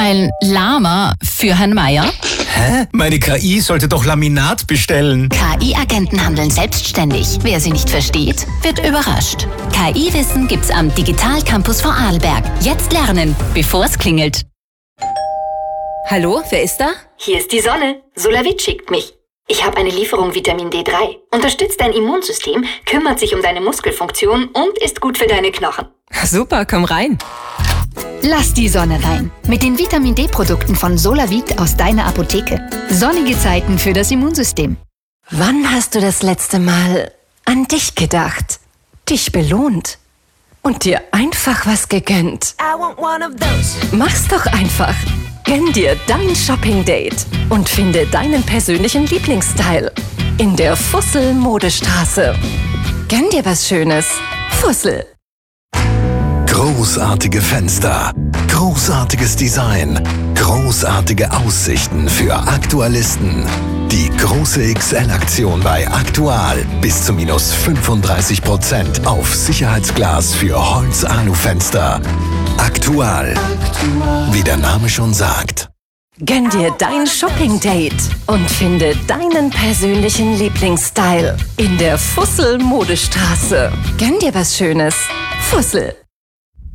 Ein Lama für Herrn Meier? Hä? Meine KI sollte doch Laminat bestellen. KI-Agenten handeln selbstständig. Wer sie nicht versteht, wird überrascht. KI-Wissen gibt's am Digital Campus Vorarlberg. Jetzt lernen, bevor es klingelt. Hallo, wer ist da? Hier ist die Sonne. Solavit schickt mich. Ich habe eine Lieferung Vitamin D3. Unterstützt dein Immunsystem, kümmert sich um deine Muskelfunktion und ist gut für deine Knochen. Super, komm rein. Lass die Sonne rein. Mit den Vitamin D-Produkten von Solavit aus deiner Apotheke. Sonnige Zeiten für das Immunsystem. Wann hast du das letzte Mal an dich gedacht, dich belohnt und dir einfach was gegönnt? Mach's doch einfach. Gönn dir dein Shopping-Date und finde deinen persönlichen Lieblingsstyle in der Fussel-Modestraße. Gönn dir was Schönes. Fussel. Großartige Fenster, großartiges Design, großartige Aussichten für Aktualisten. Die große XL-Aktion bei Aktual. Bis zu minus 35% auf Sicherheitsglas für Holz-Alu-Fenster. Aktual. Wie der Name schon sagt. Gönn dir dein Shopping-Date und finde deinen persönlichen Lieblingsstyle in der Fussel-Modestraße. Gönn dir was Schönes. Fussel.